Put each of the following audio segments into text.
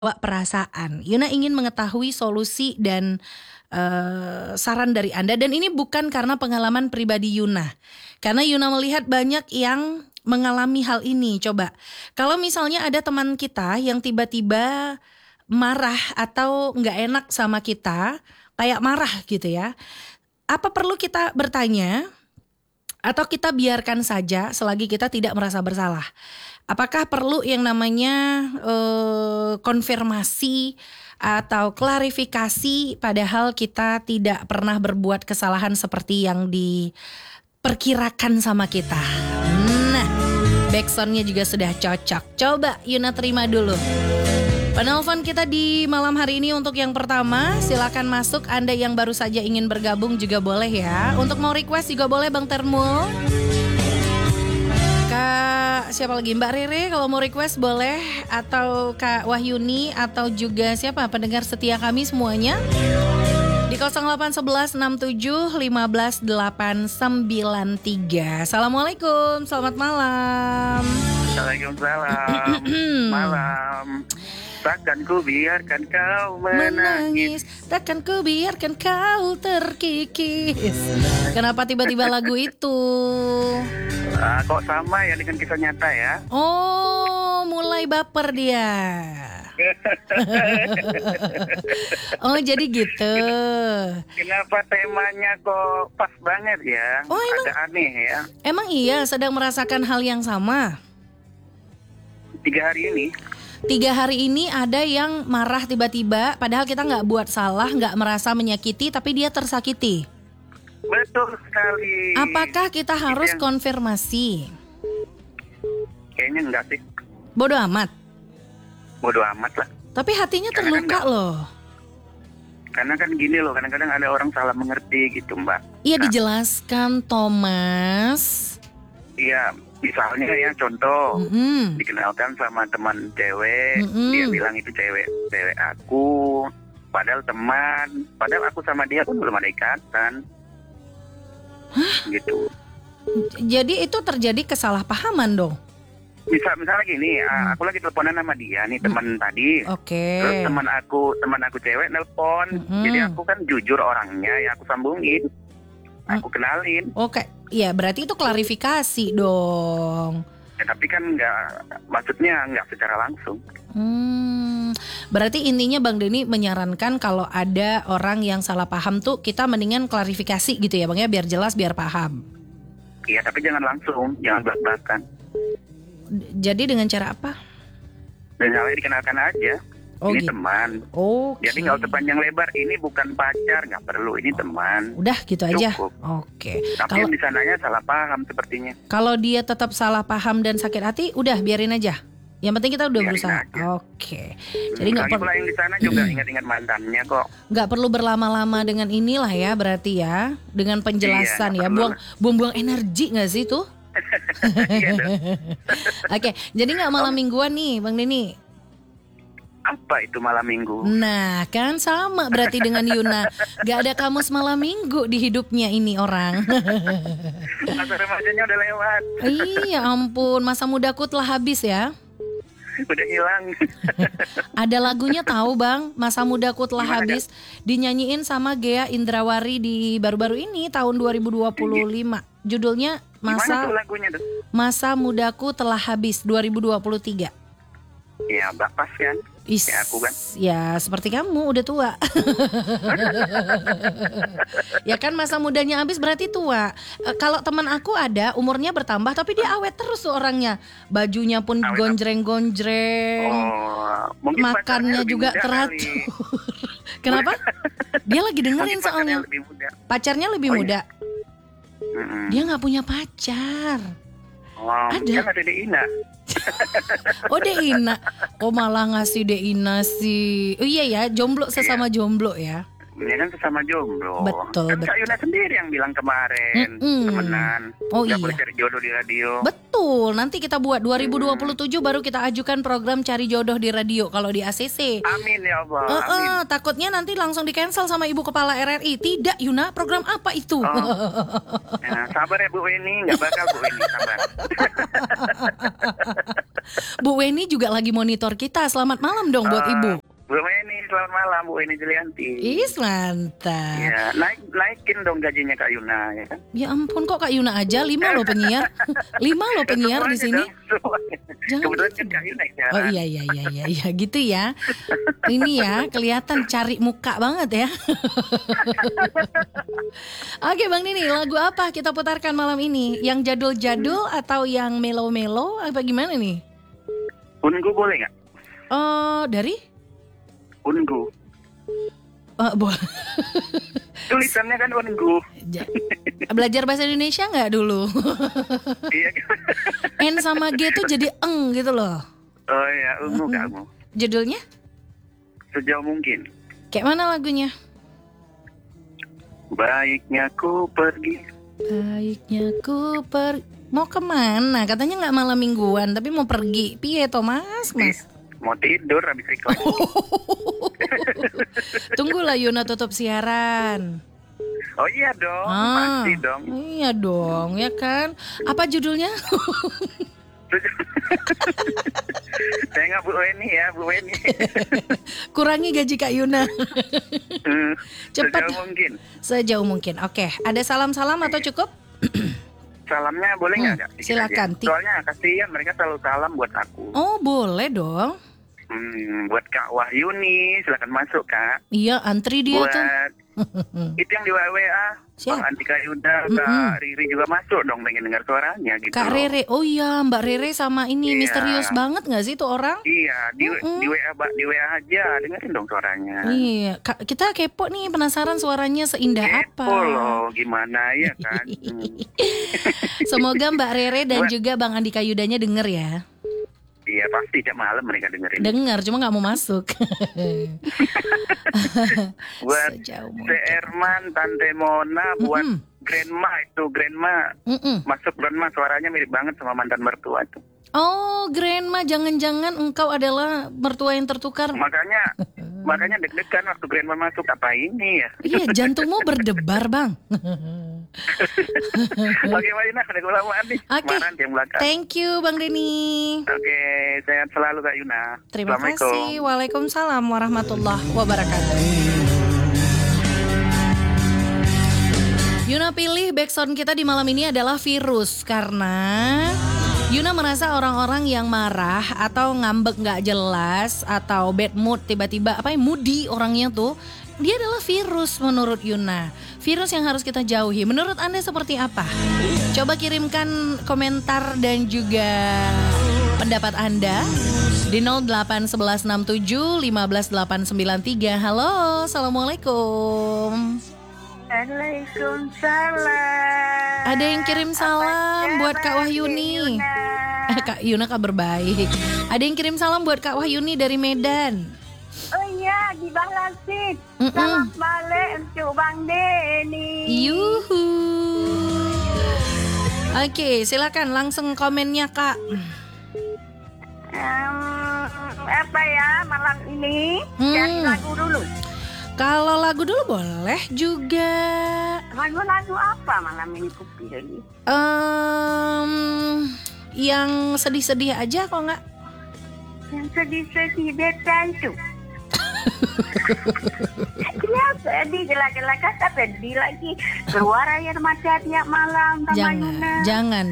perasaan. Yuna ingin mengetahui solusi dan saran dari Anda. Dan ini bukan karena pengalaman pribadi Yuna. Karena Yuna melihat banyak yang mengalami hal ini. Coba, kalau misalnya ada teman kita yang tiba-tiba marah atau nggak enak sama kita, kayak marah gitu ya. Apa perlu kita bertanya? Atau kita biarkan saja selagi kita tidak merasa bersalah? Apakah perlu yang namanya konfirmasi atau klarifikasi padahal kita tidak pernah berbuat kesalahan seperti yang diperkirakan sama kita? Nah, backsoundnya juga sudah cocok. Coba Yuna terima dulu. Penelpon kita di malam hari ini untuk yang pertama, silakan masuk. Anda yang baru saja ingin bergabung juga boleh ya. Untuk mau request juga boleh Bang Termul. Kak siapa lagi? Mbak Rere kalau mau request boleh. Atau Kak Wahyuni atau juga siapa pendengar setia kami semuanya. Di 081167158893. Assalamualaikum, selamat malam. Waalaikumsalam. Malam. Takkan ku biarkan kau menangis. Takkan ku biarkan kau terkikis. Kenapa tiba-tiba lagu itu? Kok sama ya dengan kisah nyata ya? Oh, mulai baper dia. Oh, jadi gitu. Kenapa temanya kok pas banget ya? Oh, emang, agak aneh ya. Emang iya sedang merasakan hal yang sama? 3 hari ini. 3 hari ini ada yang marah tiba-tiba, padahal kita nggak buat salah, nggak merasa menyakiti, tapi dia tersakiti. Betul sekali. Apakah kita harus konfirmasi? Kayaknya enggak sih. Bodoh amat. Bodoh amat lah. Tapi hatinya terluka loh. Karena kan gini loh, kadang-kadang ada orang salah mengerti gitu Mbak. Iya, dijelaskan Thomas. Iya, misalnya ya contoh, dikenalkan sama teman cewek, dia bilang itu cewek aku, padahal teman, padahal aku sama dia pun belum ada ikatan. Hah? Gitu. Jadi itu terjadi kesalahpahaman dong. Misalnya gini, aku lagi teleponan sama dia nih teman tadi. Oke. Terus teman aku cewek nelpon. Jadi aku kan jujur orangnya, ya aku sambungin. Aku kenalin. Oke, ya berarti itu klarifikasi dong. Ya, tapi kan maksudnya nggak secara langsung. Berarti intinya Bang Denny menyarankan kalau ada orang yang salah paham tuh kita mendingan klarifikasi gitu ya Bang ya, biar jelas, biar paham. Iya, tapi jangan langsung, jangan belak-belakan. Jadi dengan cara apa? Dengan dikenalkan aja. Oh, ini gitu. Teman. Oke. Jadi nggak usah panjang lebar. Ini bukan pacar, nggak perlu. Ini teman. Udah gitu aja. Cukup. Oke. Tapi yang di sananya salah paham sepertinya. Kalau dia tetap salah paham dan sakit hati, udah biarin aja. Yang penting kita udah Biarin berusaha. aja. Oke. Jadi nggak perlu. Yang di sana juga ingat-ingat mantannya kok. Nggak perlu berlama-lama dengan inilah ya, berarti ya, dengan penjelasan ya. Buang-buang energi nggak sih tuh? Iya. Oke. Jadi nggak malam mingguan nih, Bang Denny. Apa itu malam minggu? Nah, kan sama berarti dengan Yuna. Gak ada kamus malam minggu di hidupnya ini orang. Masa remajanya udah lewat. Iya ampun, masa mudaku telah habis ya. Udah hilang. Ada lagunya tahu Bang, Masa Mudaku Telah Gimana, Habis. Dinyanyiin sama Gea Indrawari di baru-baru ini tahun 2025. Judulnya Gimana tuh lagunya tuh? Masa Mudaku Telah Habis 2023. Iya, pas kan? Ya aku kan. Ya seperti kamu udah tua. Ya kan masa mudanya habis berarti tua. Kalau teman aku ada umurnya bertambah tapi dia awet terus tuh orangnya. Bajunya pun gonjreng-gonjreng. Makannya juga teratur. Kenapa? Dia lagi dengerin soalnya. Pacarnya lebih muda. Dia nggak punya pacar. Ada. Kan ada Deina. Oh Deina. Kok malah ngasih Deina sih? Oh iya ya, jomblo sesama jomblo ya. Ini kan sesama jomblo. Betul. Kan Kak Yuna sendiri yang bilang kemarin temenan. Oh Gak iya. boleh cari jodoh di radio. Betul. Nanti kita buat 2027 baru kita ajukan program cari jodoh di radio kalau di ACC. Amin ya Allah. Amin. Takutnya nanti langsung di cancel sama Ibu Kepala RRI. Tidak Yuna, program apa itu? Sabar ya Bu Weni, nggak bakal Bu Weni, sabar. Bu Weni juga lagi monitor kita. Selamat malam dong buat Ibu. Bu Weni, selamat malam Bu Weni Julianti. Is mantap. Ya, naikin dong gajinya Kak Yuna ya kan. Ya ampun, kok Kak Yuna aja 5 loh penyiar. 5 loh penyiar di sini. Jangan Kebetulan gitu kan Kak Yuna ya. Oh iya gitu ya. Ini ya kelihatan cari muka banget ya. Oke Bang Nini, lagu apa kita putarkan malam ini? Yang jadul-jadul atau yang melo-melo apa gimana nih? Ungu boleh nggak? Dari? Ungu. Boleh. Tulisannya kan ungu. Belajar bahasa Indonesia nggak dulu? Iya. N sama G tuh jadi eng gitu loh. Oh iya, ungu kamu. Judulnya? Sejauh mungkin. Kayak mana lagunya? Baiknya ku pergi. Mau kemana? Katanya nggak malam mingguan, tapi mau pergi. Piye toh mas? Mau tidur habis record. Tunggulah Yuna tutup siaran. Oh iya dong, pasti dong. Iya dong, ya kan? Apa judulnya? Saya nggak Bu Weni ya, Bu Weni. Kurangi gaji Kak Yuna. Cepat. Sejauh mungkin. Oke, ada salam-salam atau cukup? Salamnya boleh nggak? Silakan. Soalnya kasihan mereka selalu salam buat aku. Oh boleh dong. Buat Kak Wahyuni, silakan masuk Kak. Iya, antri dia tuh. Itu yang di WA. Bang Antika Yuda, Kak Riri juga masuk dong, pengen dengar suaranya gitu. Kak Rere, oh iya Mbak Rere sama ini misterius banget nggak sih tuh orang? Iya, di WA aja, dengerin dong suaranya. Iya, kita kepo nih, penasaran suaranya seindah apa. Kepo loh, gimana ya kan. Semoga Mbak Rere dan juga Bang Andika Yudanya denger ya. Iya pasti tiap malam mereka dengerin. Dengar, cuma nggak mau masuk. Buat Erman, Tante Mona, buat Grandma itu masuk Grandma suaranya mirip banget sama mantan mertua itu. Oh, Grandma, jangan-jangan engkau adalah mertua yang tertukar. Makanya deg-degan waktu Grandma masuk, apa ini ya? Iya, jantungmu berdebar, Bang. Oke, Mbak Yuna, udah kelamaan nih. Oke, thank you Bang Denny. Oke, sehat selalu Kak Yuna. Terima kasih. Waalaikumsalam warahmatullahi wabarakatuh. Yuna pilih backsound kita di malam ini adalah Virus karena Yuna merasa orang-orang yang marah atau ngambek gak jelas atau bad mood tiba-tiba moody orangnya tuh, dia adalah virus menurut Yuna. Virus yang harus kita jauhi. Menurut Anda seperti apa? Coba kirimkan komentar dan juga pendapat Anda di 08116715893. Halo, assalamualaikum. Waalaikumsalam. Ada yang kirim salam buat Kak Wahyuni. Kak Yuna kabar baik. Ada yang kirim salam buat Kak Wahyuni dari Medan. Oh iya, dibalasin. Salam balik untuk Bang Denny. Yuhu. Oke, silakan langsung komennya Kak. Apa ya malam ini? Dari lagu dulu. Kalau lagu dulu boleh juga. Lagu apa malam ini kupilih? Yang sedih-sedih aja kok nggak? Yang sedih-sedih betan tuh. Kenapa sedih? Gila-gila kata sedih lagi. Keluar air mata tiap malam. Jangan.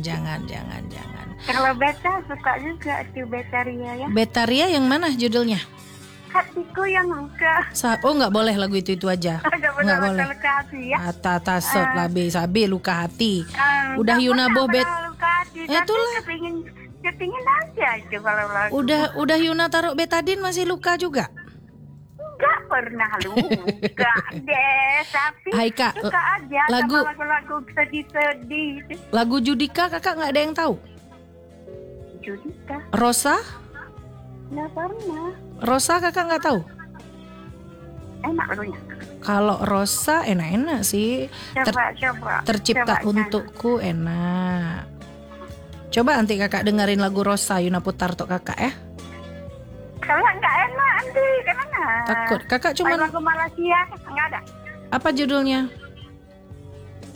Kalau beta suka juga tuh Betaria ya. Betaria yang mana judulnya? Hatiku yang luka. Oh nggak boleh lagu itu aja. Nggak boleh. Luka hati ya. Tasot labe sabe luka hati. Udah Yuna boh itulah. Kepingin aja itu kalau lagu. Udah Yuna taruh betadin masih luka juga. Enggak pernah luka deh, tapi Kak, suka aja lagu sedih-sedih. Lagu Judika kakak nggak ada yang tahu? Judika. Rosa? Nggak pernah. Rosa kakak nggak tahu? Enak lagunya. Kalau Rosa enak-enak sih. Coba. Tercipta untukku enak. Coba nanti kakak dengerin lagu Rosa, Yuna putar untuk kakak ya. Kalau nggak enak nanti kemana? Takut. Kakak cuma lagu Malaysia nggak ada. Apa judulnya?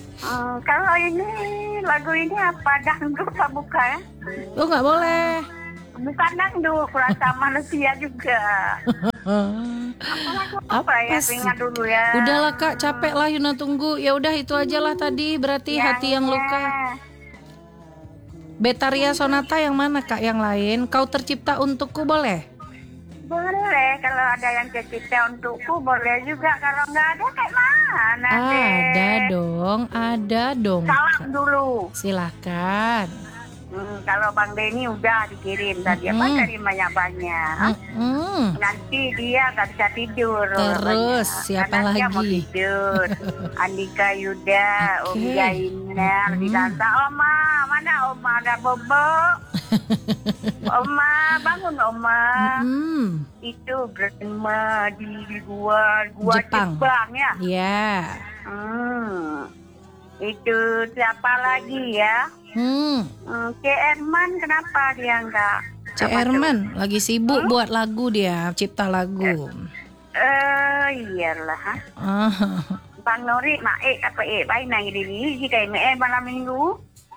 Kalau ini lagu ini apa dangdut tak buka ya? Oh nggak boleh. Bukan dangdut, rasa manusia juga. Apa ya, ingat dulu ya. Udahlah Kak, capek lah Yuna tunggu. Ya udah itu aja lah tadi, berarti hati yang luka. Betaria Sonata yang mana Kak, yang lain? Kau tercipta untukku boleh? Boleh, kalau ada yang tercipta untukku boleh juga. Kalau nggak ada kayak mana deh. Ada dong. Salam dulu. Silakan. Kalau Bang Denny udah dikirim tadi dari banyak-banyak. Nanti dia nggak bisa tidur. Terus siapa karena lagi? Dia mau tidur. Andika Yuda, Om Jainer, ditanta Oma, mana Oma ada bobo? Oma bangun Oma. Itu grandma di gua Jepang ya. Iya. Itu siapa lagi ya? C. Erman kenapa dia enggak? C. Erman lagi sibuk buat lagu dia, cipta lagu. Iyalah. Bang Nori mae apa baik nang ini jika malam minggu.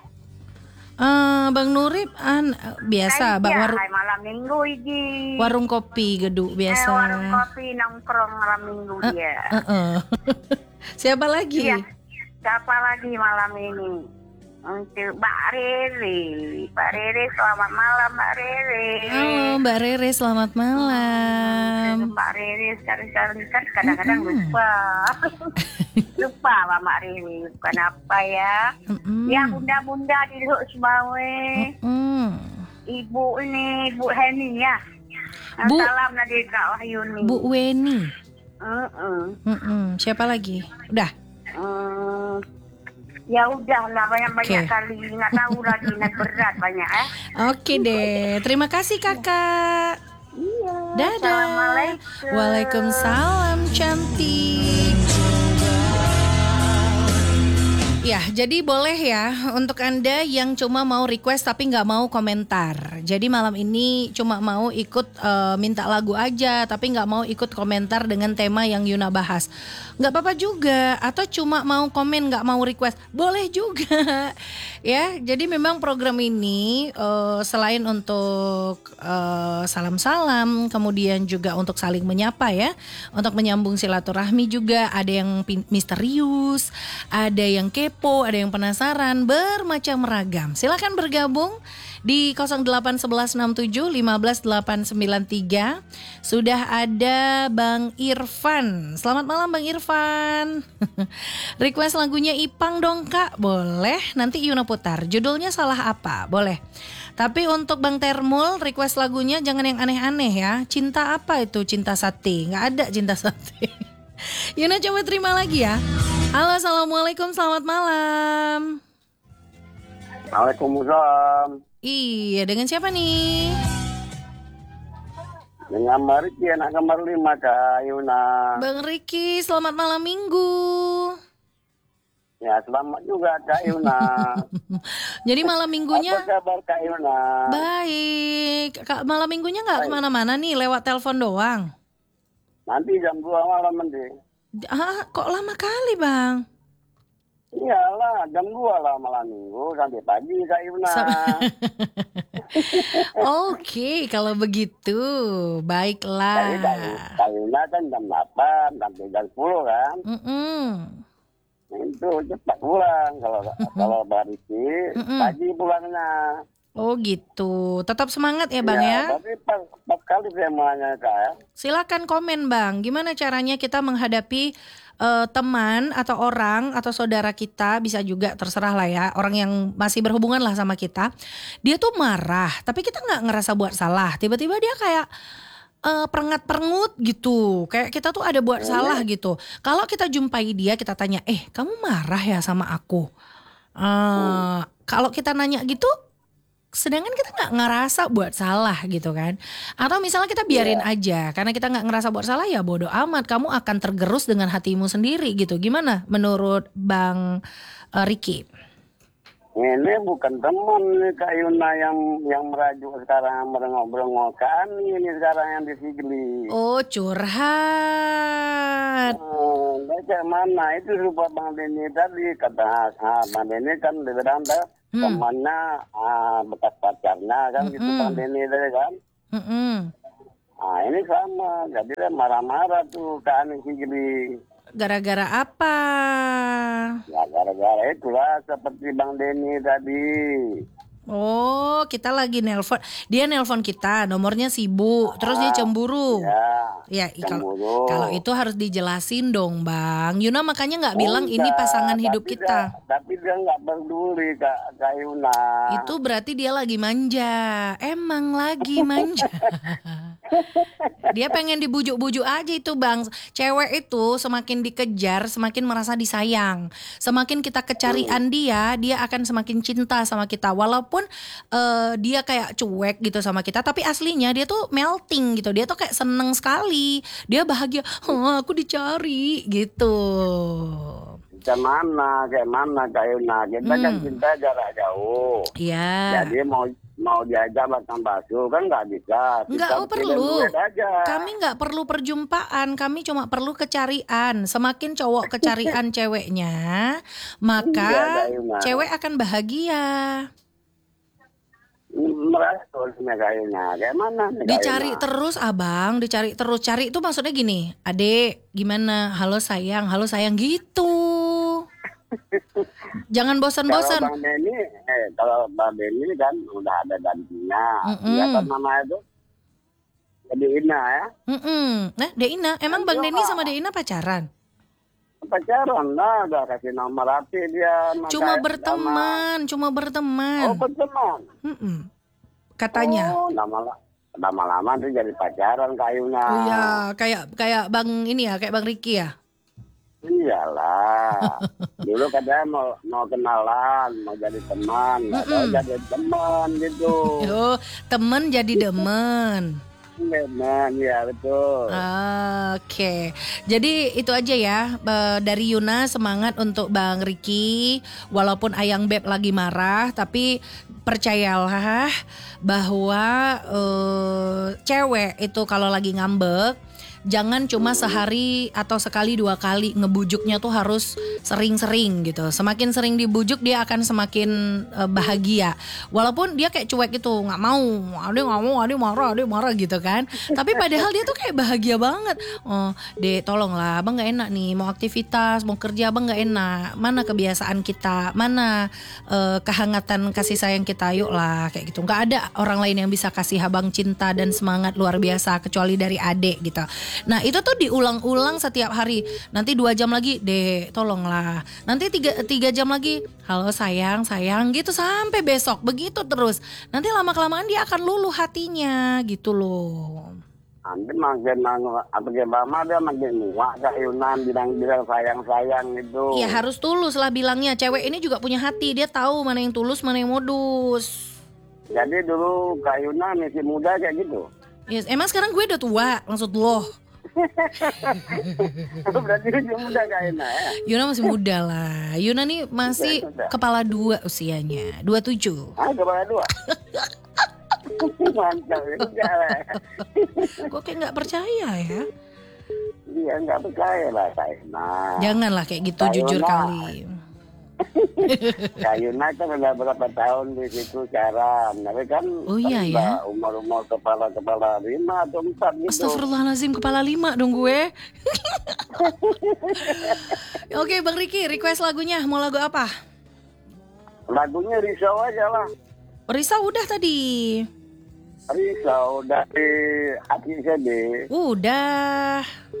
Bang Nurip biasa warung malam minggu iki. Warung kopi geduk biasa. Warung kopi nongkrong malam minggu dia. Siapa lagi? Iya. Siapa lagi malam ini? Untuk Mbak Rere, selamat malam Mbak Rere. Halo Mbak Rere, selamat malam. Mbak Rere sekali-kali kan kadang-kadang lupa. Lupa Mbak Rere, bukan apa ya. Ya bunda-bunda di Luk Sebawe. Ibu Heni ya. Salam dari Kak Wahyuni. Bu Weni. Siapa lagi? Udah. Ya udahlah banyak kali nggak tahu lagi naik berat banyak Oke deh, terima kasih kakak. Iya. Dadah. Assalamualaikum. Waalaikumsalam cantik. Ya, jadi boleh ya untuk Anda yang cuma mau request tapi nggak mau komentar. Jadi malam ini cuma mau ikut minta lagu aja tapi nggak mau ikut komentar dengan tema yang Yuna bahas. Nggak apa-apa juga. Atau cuma mau komen nggak mau request, boleh juga. Ya, jadi memang program ini selain untuk salam-salam, kemudian juga untuk saling menyapa ya, untuk menyambung silaturahmi juga. Ada yang misterius, ada yang kepo, ada yang penasaran, bermacam ragam. Silakan bergabung di 081167158893. Sudah ada Bang Irfan. Selamat malam Bang Irfan. Request lagunya Ipang dong Kak. Boleh, nanti Yuna putar. Judulnya Salah Apa? Boleh. Tapi untuk Bang Termul, request lagunya jangan yang aneh-aneh ya. Cinta apa itu? Cinta sate. Nggak ada cinta sate. Yuna coba terima lagi ya. Halo, assalamualaikum, selamat malam. Waalaikumsalam. Iya, dengan siapa nih? Dengan Mbak Riki, anak kamar 5 Kak Yuna. Bang Riki, selamat malam minggu. Ya, selamat juga Kak Yuna. Jadi malam minggunya? Apa kabar Kak Yuna? Baik. Malam minggunya nggak kemana-mana nih, lewat telepon doang? Nanti jam 2 malam nanti. Kok lama kali Bang? Iyalah, jam 2 lah malam minggu sampai pagi Kak Yuna. Oke, kalau begitu baiklah. Jadi Kak Yuna kan jam 8 sampai jam 10 kan. Itu cepat pulang kalau Bariki pagi pulangnya. Oh gitu, tetap semangat ya Bang ya. Tapi pas kali saya mau nanya Kak. Silakan komen Bang, gimana caranya kita menghadapi teman atau orang atau saudara kita, bisa juga terserah lah ya, orang yang masih berhubungan lah sama kita. Dia tuh marah, tapi kita nggak ngerasa buat salah. Tiba-tiba dia kayak perengat-perengut gitu, kayak kita tuh ada buat salah gitu. Kalau kita jumpai dia, kita tanya, kamu marah ya sama aku? Kalau kita nanya gitu, sedangkan kita nggak ngerasa buat salah gitu kan. Atau misalnya kita biarin aja karena kita nggak ngerasa buat salah, ya bodo amat, kamu akan tergerus dengan hatimu sendiri gitu. Gimana menurut Bang Riki? Ini bukan teman nih Kak Yuna yang merajuk sekarang, merengok-merengok kami ini sekarang yang disigli. Oh, curhat. Baca mana itu rupa Bang Denny tadi, kata Bang Denny kan di beranda. temannya bekas pacarnya kan gitu Bang Denny tadi kan. Nah ini sama, jadi dia marah-marah tuh ke Ani Sigli. Gara-gara apa? Ya gara-gara itulah seperti Bang Denny tadi. Oh, kita lagi nelpon. Dia nelpon kita, nomornya sibuk. Terus dia cemburu. Ya, kalau itu harus dijelasin dong, Bang. Yuna makanya nggak bilang ini pasangan hidup kita. Tapi dia nggak peduli Kak Yuna. Itu berarti dia lagi manja. Emang lagi manja. Dia pengen dibujuk-bujuk aja itu, Bang. Cewek itu semakin dikejar, semakin merasa disayang. Semakin kita kecarian dia akan semakin cinta sama kita. Walaupun dia kayak cuek gitu sama kita, tapi aslinya dia tuh melting gitu. Dia tuh kayak seneng sekali. Dia bahagia, aku dicari gitu. Kayak mana Kak Yuna. Kita kan cinta jarak jauh. Iya. Jadi mau diajak makan bakso kan nggak bisa. Nggak perlu. Kami nggak perlu perjumpaan. Kami cuma perlu kecarian. Semakin cowok kecarian ceweknya, maka cewek akan bahagia. Merasanya kayaknya kayak mana? Dicari terus abang, dicari terus. Cari itu maksudnya gini, adek gimana? Halo sayang gitu. Jangan bosan-bosan. Kalau Bang Denny kan udah ada gantinya. Apa namanya itu? Deina ya. Nah Deina, emang Bang Denny sama Deina pacaran? Pacaran lah, udah kasih nomor hati dia. Cuma berteman. Oh berteman. Katanya. Oh lama-lama tuh jadi pacaran Kak Yuna. Oh iya, kayak Bang ini ya, kayak Bang Ricky ya. Iyalah. Dulu katanya mau kenalan, mau jadi teman, jadi teman gitu. Oh, temen jadi demen. Memang ya betul. Oke. Jadi itu aja ya dari Yuna, semangat untuk Bang Ricky. Walaupun Ayang Beb lagi marah, tapi percayalah bahwa cewek itu kalau lagi ngambek, jangan cuma sehari atau sekali 2 kali, ngebujuknya tuh harus sering-sering gitu. Semakin sering dibujuk dia akan semakin bahagia. Walaupun dia kayak cuek gitu, nggak mau, ade marah gitu kan. Tapi padahal dia tuh kayak bahagia banget. Oh, Dek tolonglah, abang nggak enak nih, mau aktivitas, mau kerja abang nggak enak. Mana kebiasaan kita, mana kehangatan kasih sayang kita, yuk lah kayak gitu. Nggak ada orang lain yang bisa kasih abang cinta dan semangat luar biasa kecuali dari adek gitu. Nah itu tuh diulang-ulang setiap hari. Nanti 2 jam lagi, Dek tolonglah. Nanti 3 jam lagi, halo sayang gitu sampai besok. Begitu terus. Nanti lama-kelamaan dia akan luluh hatinya gitu loh. Nanti makin lama dia makin muak Kak Yuna bilang sayang gitu. Iya harus tulus lah bilangnya. Cewek ini juga punya hati. Dia tahu mana yang tulus, mana yang modus. Jadi dulu Kak Yuna masih muda kayak gitu. Yes, emang sekarang gue udah tua maksud lo? Berarti dia muda Kak Yuna ya? Yuna masih muda lah. Yuna nih masih kepala 2 usianya, 27. Kepala 2? Mantap juga lah. Kok kayak gak percaya ya? Iya gak percaya lah Kak Yuna. Janganlah kayak gitu jujur kali. Kak Yuna kan udah berapa tahun di situ sekarang, tapi kan ya? umur kepala 5 atau 4 gitu. Astagfirullahaladzim, kepala 5 dong gue. Oke Bang Ricky, request lagunya, mau lagu apa? Lagunya Risau aja lah. Risau udah tadi. Risau dari Hati Sedih. Udah.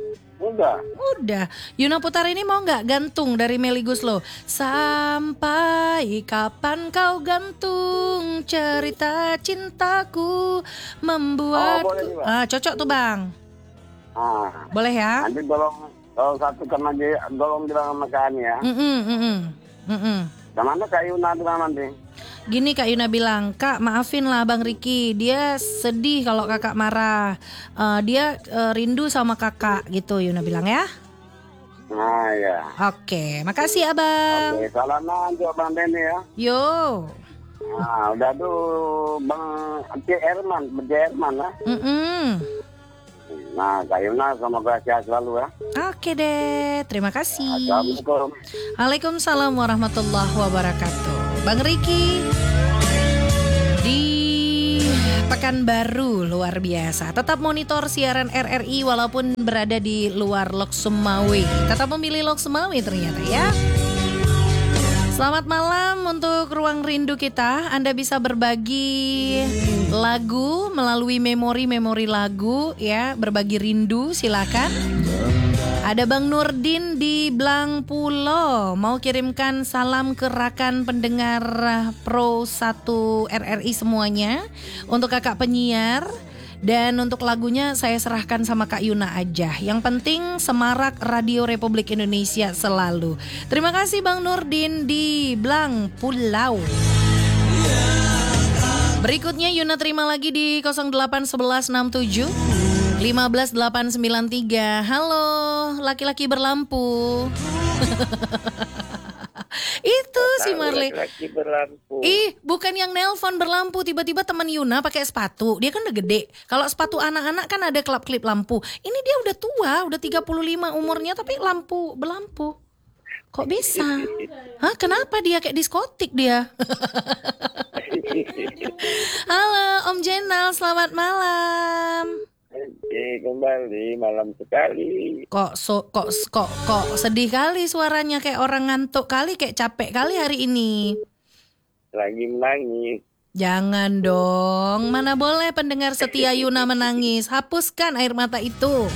Yuna Putar ini mau nggak gantung dari Melly Guslo? Sampai kapan kau gantung cerita cintaku membuatku. Cocok tuh Bang. Boleh ya? Nanti kalau satu kena tolong bilang sama Kak Ani ya. Kemana Kak Yuna bilang nanti? Gini Kak Yuna bilang, Kak maafin lah Bang Ricky, dia sedih kalau kakak marah, dia rindu sama kakak gitu Yuna bilang ya. Nah ya. Oke, makasih abang. Oke, salaman untuk Bang Denny ya. Yo. Nah udah tuh Bang Herman lah. Nah Kak Yuna semoga sehat selalu ya. Oke deh, terima kasih. Assalamualaikum. Waalaikumsalam warahmatullahi wabarakatuh. Bang Riki di Pekanbaru, luar biasa. Tetap monitor siaran RRI walaupun berada di luar Lok Sumawe. Tetap memilih Lok Sumawe ternyata ya. Selamat malam untuk Ruang Rindu kita. Anda bisa berbagi lagu melalui memori lagu ya, berbagi rindu silakan. Ada Bang Nurdin di Blang Pulo, mau kirimkan salam ke rakan pendengar Pro 1 RRI semuanya, untuk kakak penyiar, dan untuk lagunya saya serahkan sama Kak Yuna aja. Yang penting semarak Radio Republik Indonesia selalu. Terima kasih Bang Nurdin di Blang Pulau. Berikutnya Yuna terima lagi di 0811167 15893. Halo, laki-laki berlampu. Itu si Marley. Laki-laki berlampu. Bukan yang nelpon berlampu. Tiba-tiba teman Yuna pakai sepatu. Dia kan udah gede. Kalau sepatu anak-anak kan ada klip lampu. Ini dia udah tua, udah 35 umurnya tapi berlampu. Kok bisa? Hah, kenapa dia kayak diskotik dia? Halo Om Jenal, selamat malam. Kembali malam sekali. Kok sedih kali suaranya, kayak orang ngantuk kali, kayak capek kali hari ini. Lagi menangis. Jangan dong, mana boleh pendengar setia Yuna menangis. Hapuskan air mata itu.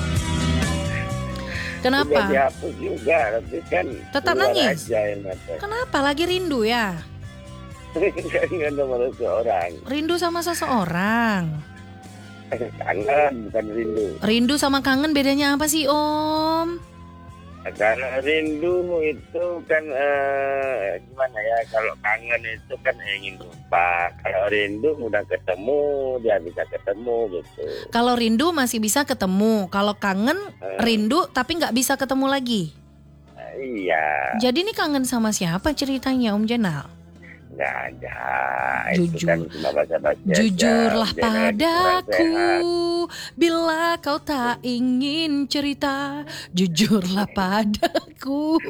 Kenapa? Sudah dihapus juga, tapi kan tetap nangis. Aja air mata. Kenapa? Lagi rindu ya? Rindu sama seseorang. Rindu sama seseorang. Kangen, bukan rindu. Rindu sama kangen bedanya apa sih Om? Karena rindu itu kan gimana ya, kalau kangen itu kan ingin lupa. Kalau rindu mudah ketemu, dia bisa ketemu gitu. Kalau rindu masih bisa ketemu. Kalau kangen rindu tapi nggak bisa ketemu lagi. Iya. Jadi ini kangen sama siapa ceritanya Om Jenal? Nggak ada. Jujur. Itu kan cuma baca-baca. Jujurlah aja. padaku bila kau tak ingin cerita. Jujurlah padaku.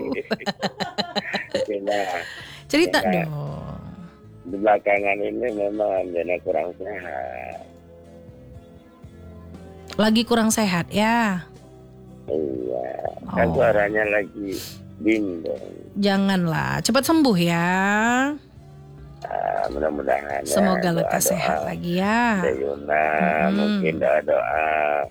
Cerita dong. Di belakangan ini memang Anjana kurang sehat. Lagi kurang sehat ya? Iya. Kan suaranya lagi bimbang. Janganlah, cepat sembuh ya. Mudah-mudahan semoga ya, lekas sehat lagi ya. Yuna, mungkin doa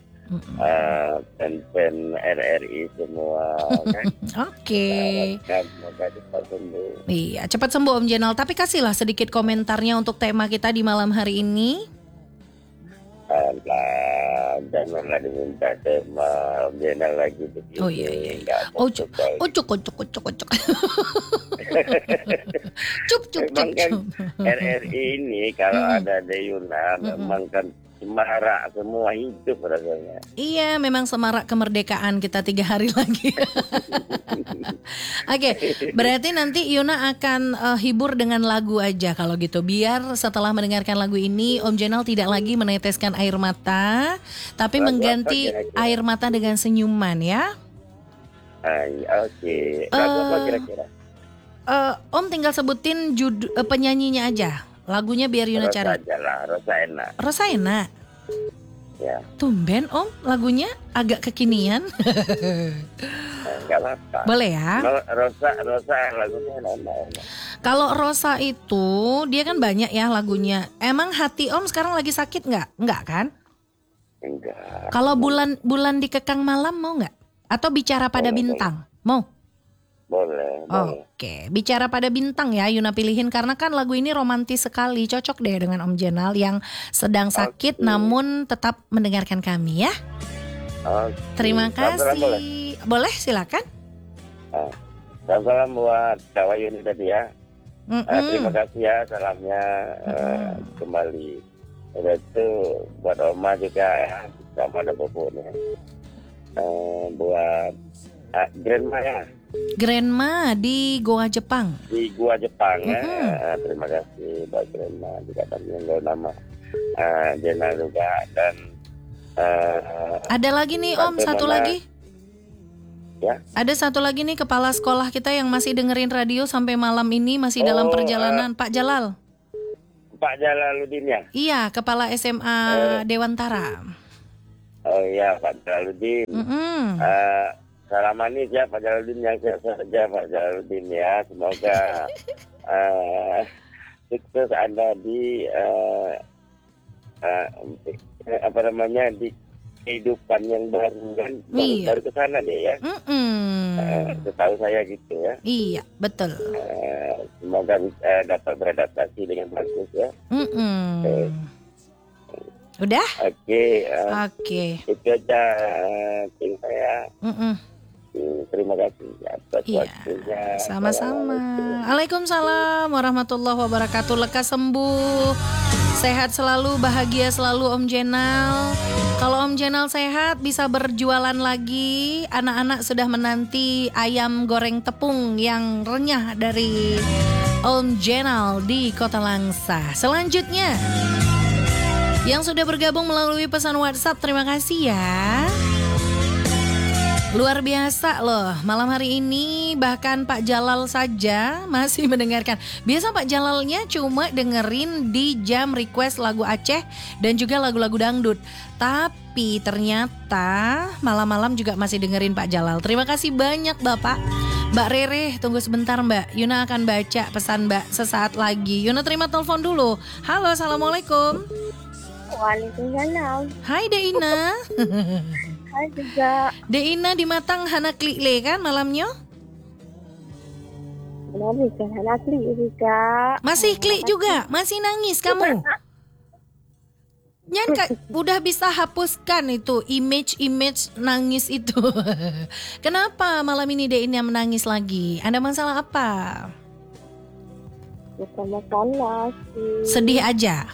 pen RRI semua kan. Oke. Semoga cepat sembuh. Iya, cepat sembuh Om Jenal. Tapi kasihlah sedikit komentarnya untuk tema kita di malam hari ini. Janganlah diminta tema Om Jenal lagi begini. Oh iya. Cuk. Memang kan RRI ini kalau ada Yuna memang kan semarak semua hidup rasanya. Iya, memang semarak kemerdekaan kita 3 hari lagi. Oke, berarti nanti Yuna akan hibur dengan lagu aja kalau gitu. Biar setelah mendengarkan lagu ini Om Jenal tidak lagi meneteskan air mata, tapi mengganti air mata dengan senyuman ya. Oke. Lagu apa kira-kira? Om tinggal sebutin penyanyinya aja. Lagunya biar Yuna cari. Rosa enak. Ya. Tumben Om, lagunya agak kekinian. Enggak apa-apa. Boleh ya? Rosa lagunya enak. Kalau Rosa itu dia kan banyak ya lagunya. Emang hati Om sekarang lagi sakit nggak? Nggak kan? Enggak. Kalau bulan dikekang malam mau nggak? Atau bicara pada bintang? Mau? Boleh. Oke, bicara pada bintang ya Yuna pilihin karena kan lagu ini romantis sekali, cocok deh dengan Om Jenal yang sedang sakit namun tetap mendengarkan kami ya. Terima kasih. Boleh silakan. Salam buat Kak Wayuni tadi ya. Terima kasih ya salamnya kembali. Itu buat Oma juga ya, sama ada bobonya. Buat Grandma ya. Grandma di Goa Jepang. Di Goa Jepang ya. Terima kasih buat Grandma juga panggil nama Jenal juga dan ada lagi nih Om, satu lagi. Ya. Ada satu lagi nih kepala sekolah kita yang masih dengerin radio sampai malam ini, masih dalam perjalanan, Pak Jalal. Pak Jalaluddin ya? Iya, kepala SMA Dewantara. Oh iya, Pak Jalaluddin. Salam manis ya Pak Jalaluddin, yang sehat saja Pak Jalaluddin ya. Semoga sukses Anda di di kehidupan yang baru kan, baru ke sana deh ya. Setahu saya gitu ya. Iya, betul. Semoga bisa dapat beradaptasi dengan bagus ya. Udah? Oke. Itu aja tim saya. Terima kasih atas waktunya. Sama-sama. Waalaikumsalam warahmatullahi wabarakatuh. Lekas sembuh, sehat selalu, bahagia selalu Om Jenal. Kalau Om Jenal sehat bisa berjualan lagi. Anak-anak sudah menanti ayam goreng tepung yang renyah dari Om Jenal di Kota Langsa. Selanjutnya, yang sudah bergabung melalui pesan WhatsApp, terima kasih ya. Luar biasa loh, malam hari ini bahkan Pak Jalal saja masih mendengarkan. Biasa Pak Jalalnya cuma dengerin di jam request lagu Aceh dan juga lagu-lagu dangdut. Tapi ternyata malam-malam juga masih dengerin Pak Jalal. Terima kasih banyak Bapak. Mbak Rere, tunggu sebentar Mbak. Yuna akan baca pesan Mbak sesaat lagi. Yuna terima telepon dulu. Halo, Assalamualaikum. Waalaikumsalam. Hai Deina. Hai juga. Deina di Matang hana klikle kan malamnya? Benar bukan hana klik juga. Masih klik juga? Masih nangis kamu? Nyan udah bisa hapuskan itu image nangis itu. Kenapa malam ini Deina menangis lagi? Ada masalah apa? Bukan masalah sih. Sedih aja?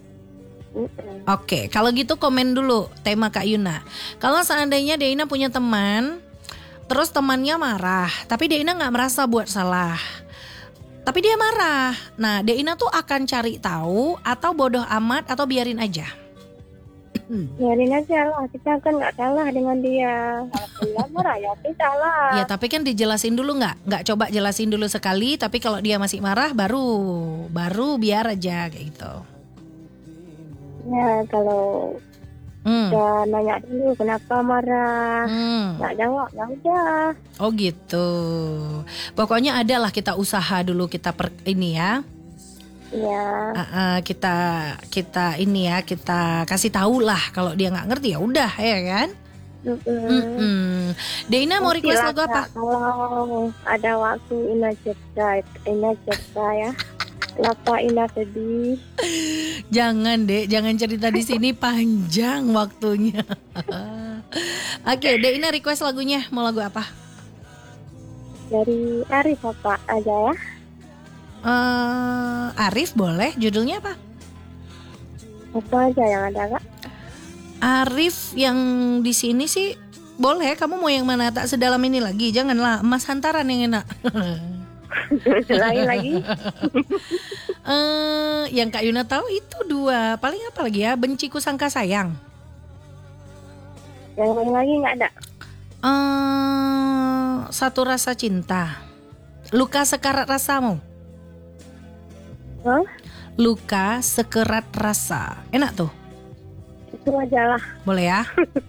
Oke, kalau gitu komen dulu tema Kak Yuna. Kalau seandainya Deina punya teman, terus temannya marah, tapi Deina gak merasa buat salah, tapi dia marah. Nah, Deina tuh akan cari tahu atau bodoh amat atau biarin aja? Biarin aja lah, kita kan gak salah dengan dia. Kalau dia marah ya kita salah. Ya tapi kan dijelasin dulu nggak coba jelasin dulu sekali, tapi kalau dia masih marah baru biar aja kayak gitu. Ya kalau udah nanya dulu kenapa marah, nggak jawab, ya udah. Oh gitu. Pokoknya adalah kita usaha dulu, kita ini ya. Iya. Kita ini ya, kita kasih tahu lah. Kalau dia nggak ngerti ya udah ya kan. Deina mau request lagu apa? Kalau ada waktu Ina cerita ya. Kenapa Ina sedih? Jangan Dek, jangan cerita di sini panjang waktunya. Oke, Deina request lagunya, mau lagu apa? Dari Arif apa aja ya? Arif boleh, judulnya apa? Apa aja yang ada Kak? Arif yang di sini sih boleh, kamu mau yang mana? Tak sedalam ini lagi, janganlah Emas Hantaran yang enak. Lain lagi? Yang Kak Yuna tahu itu dua. Paling apa lagi ya? Benciku Sangka Sayang. Yang lain lagi nggak ada? Satu Rasa Cinta. Luka Sekarat Rasamu. Hah? Luka Sekerat Rasa. Enak tuh. Itu aja lah. Boleh ya?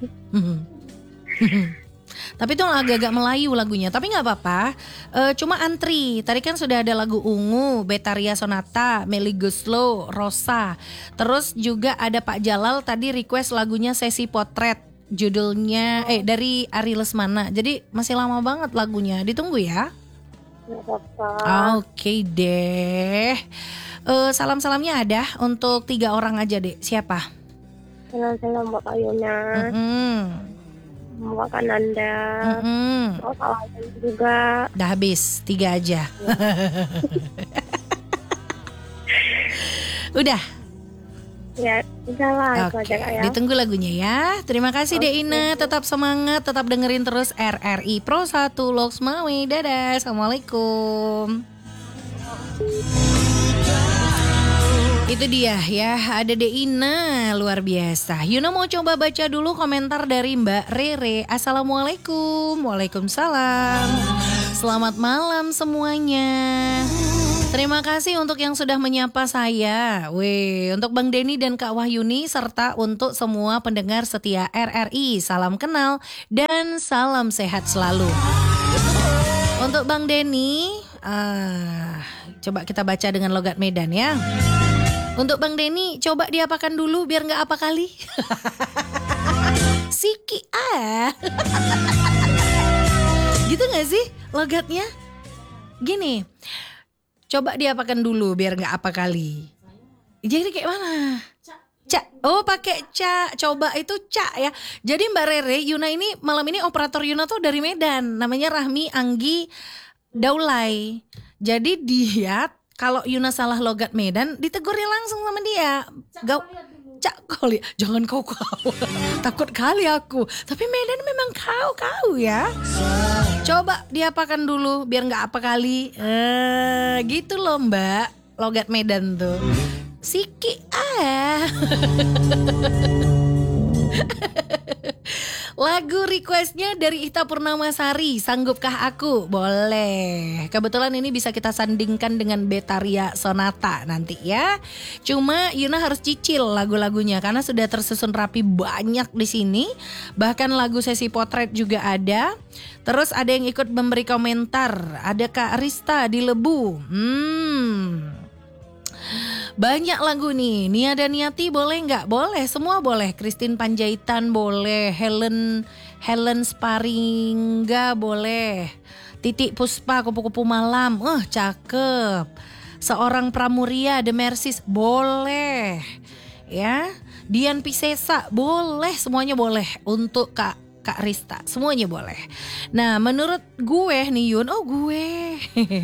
Tapi itu agak-agak Melayu lagunya. Tapi gak apa-apa, cuma antri. Tadi kan sudah ada lagu Ungu, Betaria Sonata, Melly Guslo, Rosa. Terus juga ada Pak Jalal tadi request lagunya Sesi Potret. Judulnya dari Ari Lesmana. Jadi masih lama banget lagunya. Ditunggu ya. Gak apa-apa. Oke deh. Salam-salamnya ada untuk 3 orang aja deh. Siapa? Salam-salam Mbak Yuna. Mbak Kananda. Oh salah juga. Udah habis 3 aja. Udah. Ya udahlah. Oke, ditunggu lagunya ya. Terima kasih Deina. Tetap semangat, tetap dengerin terus RRI Pro 1 Loks Mawe. Dadah. Assalamualaikum. Itu dia ya, ada Deina, luar biasa. Yuna mau coba baca dulu komentar dari Mbak Rere. Assalamualaikum. Waalaikumsalam. Selamat malam semuanya. Terima kasih untuk yang sudah menyapa saya. Untuk Bang Denny dan Kak Wahyuni serta untuk semua pendengar setia RRI. Salam kenal dan salam sehat selalu. Untuk Bang Denny, coba kita baca dengan logat Medan ya. Untuk Bang Denny, coba diapakan dulu biar gak apa kali. Siki Gitu gak sih logatnya? Gini, coba diapakan dulu biar gak apa kali. Jadi kayak mana? Cak. Oh pakai cak. Coba itu cak ya. Jadi Mbak Rere, Yuna ini malam ini operator Yuna tuh dari Medan. Namanya Rahmi Anggi Daulay. Jadi dia kalau Yuna salah logat Medan, ditegurnya langsung sama dia. Cak kau lihat, jangan kau. Takut kali aku. Tapi Medan memang kau ya. Coba diapakan dulu biar nggak apa kali. Gitu loh Mbak, logat Medan tuh. Siki Lagu requestnya dari Ita Purnamasari, Sanggupkah Aku? Boleh. Kebetulan ini bisa kita sandingkan dengan Betaria Sonata nanti ya. Cuma Yuna harus cicil lagu-lagunya karena sudah tersusun rapi banyak di sini. Bahkan lagu sesi potret juga ada. Terus ada yang ikut memberi komentar. Ada Kak Rista di Lebu. Banyak lagu nih. Nia dan Niati boleh nggak? Boleh, semua boleh. Christine Panjaitan boleh. Helen Sparingga boleh. Titik Puspa Kupu-Kupu Malam. Cakep. Seorang Pramuria The Mercies boleh. Ya. Dian Pisesa boleh, semuanya boleh. Untuk Kak Rista, semuanya boleh. Nah, menurut gue nih Yun, gue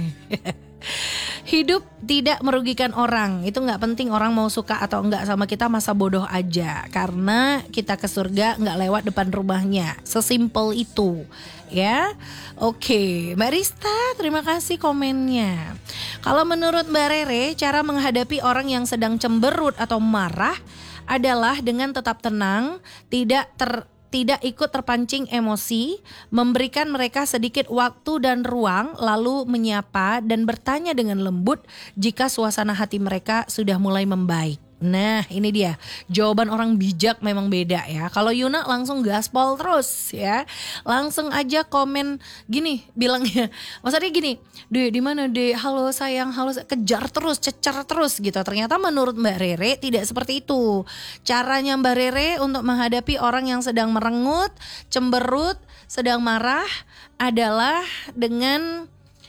hidup tidak merugikan orang. Itu gak penting orang mau suka atau enggak sama kita, masa bodoh aja. Karena kita ke surga gak lewat depan rumahnya. Sesimpel itu ya. Oke, Mbak Rista, terima kasih komennya. Kalau menurut Mbak Rere, cara menghadapi orang yang sedang cemberut atau marah adalah dengan tetap tenang, tidak ikut terpancing emosi, memberikan mereka sedikit waktu dan ruang, lalu menyapa dan bertanya dengan lembut jika suasana hati mereka sudah mulai membaik. Nah, ini dia. Jawaban orang bijak memang beda ya. Kalau Yuna langsung gaspol terus ya. Langsung aja komen gini bilangnya. Maksudnya gini, "Dek, di mana, Dek? Halo sayang, halo." Kejar terus, cecer terus gitu. Ternyata menurut Mbak Rere tidak seperti itu. Caranya Mbak Rere untuk menghadapi orang yang sedang merengut, cemberut, sedang marah adalah dengan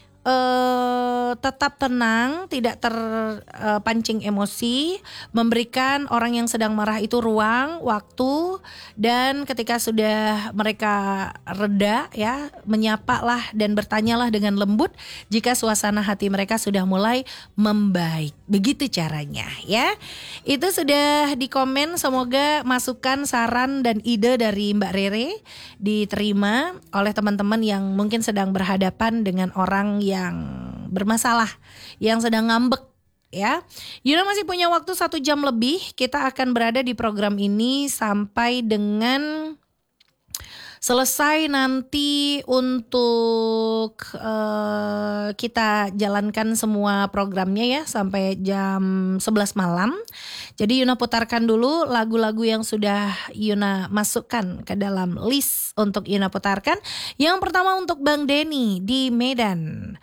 tetap tenang, tidak terpancing emosi, memberikan orang yang sedang marah itu ruang, waktu, dan ketika sudah mereka reda ya, menyapalah dan bertanyalah dengan lembut jika suasana hati mereka sudah mulai membaik. Begitu caranya ya. Itu sudah dikomen, semoga masukan, saran dan ide dari Mbak Rere diterima oleh teman-teman yang mungkin sedang berhadapan dengan orang yang bermasalah, yang sedang ngambek ya. Yuna masih punya waktu 1 jam lebih. Kita akan berada di program ini sampai dengan selesai nanti untuk kita jalankan semua programnya ya sampai jam 11 malam. Jadi Yuna putarkan dulu lagu-lagu yang sudah Yuna masukkan ke dalam list untuk Yuna putarkan. Yang pertama untuk Bang Denny di Medan.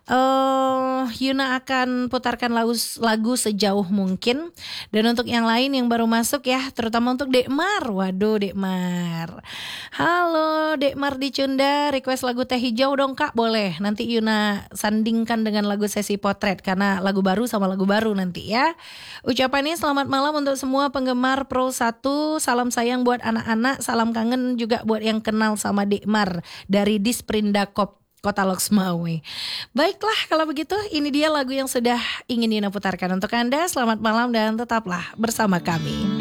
Yuna akan putarkan lagu sejauh mungkin. Dan untuk yang lain yang baru masuk ya, terutama untuk Dekmar. Waduh, Dekmar. Halo Dekmar di Cunda, request lagu Teh Hijau dong Kak. Boleh, nanti Yuna sandingkan dengan lagu sesi potret, karena lagu baru sama lagu baru nanti ya. Ucapannya selamat malam untuk semua penggemar Pro 1. Salam sayang buat anak-anak, salam kangen juga buat yang kenal sama Dekmar dari Disprindakop Kota Loksmawe. Baiklah kalau begitu, ini dia lagu yang sudah ingin Yuna putarkan untuk Anda. Selamat malam dan tetaplah bersama kami.